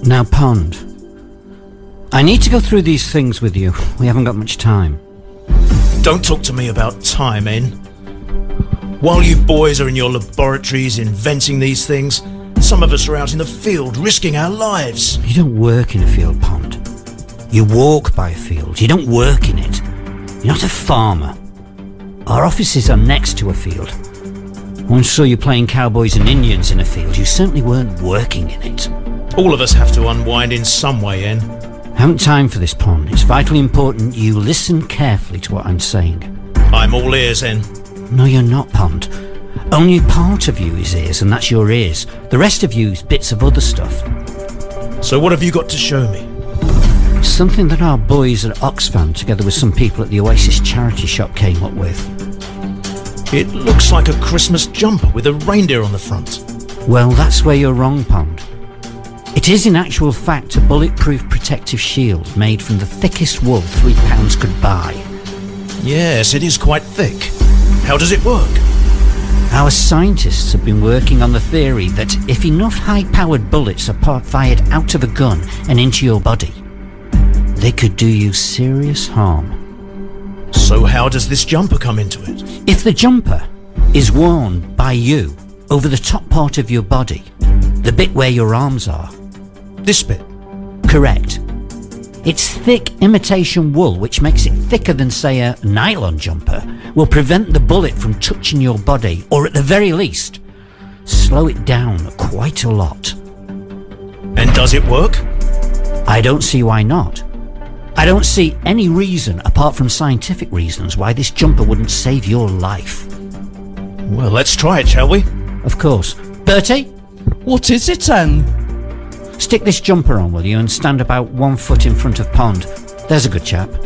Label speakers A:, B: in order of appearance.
A: Now, Pond, I need to go through these things with you. We haven't got much time.
B: Don't talk to me about time, En. While you boys are in your laboratories inventing these things, some of us are out in the field risking our lives.
A: You don't work in a field, Pond. You walk by a field. You don't work in it. You're not a farmer. Our offices are next to a field. I once saw you playing cowboys and Indians in a field. You certainly weren't working in it.
B: All of us have to unwind in some way, En.
A: I haven't time for this, Pond. It's vitally important you listen carefully to what I'm saying.
B: I'm all ears, En.
A: No, you're not, Pond. Only part of you is ears, and that's your ears. The rest of you's bits of other stuff.
B: So what have you got to show me?
A: Something that our boys at Oxfam, together with some people at the Oasis charity shop, came up with.
B: It looks like a Christmas jumper with a reindeer on the front.
A: Well, that's where you're wrong, Pond. It is in actual fact a bulletproof protective shield made from the thickest wool £3 could buy.
B: Yes, it is quite thick. How does it work?
A: Our scientists have been working on the theory that if enough high-powered bullets are fired out of a gun and into your body, they could do you serious harm.
B: So how does this jumper come into it?
A: If the jumper is worn by you over the top part of your body, the bit where your arms are.
B: This bit?
A: Correct. Its thick imitation wool, which makes it thicker than, say, a nylon jumper, will prevent the bullet from touching your body, or at the very least, slow it down quite a lot.
B: And does it work?
A: I don't see why not. I don't see any reason, apart from scientific reasons, why this jumper wouldn't save your life.
B: Well, let's try it, shall we?
A: Of course. Bertie?
C: What is it, En?
A: Stick this jumper on, will you, and stand about 1 foot in front of Pond. There's a good chap.